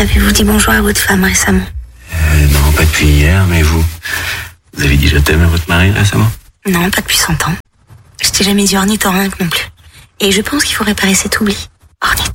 avez-vous dit bonjour à votre femme récemment? Non, pas depuis hier, mais vous avez dit je t'aime à votre mari récemment? Non, pas depuis 100 ans. Je t'ai jamais dit ornithorynque non plus. Et je pense qu'il faut réparer cet oubli. Ornithorynque.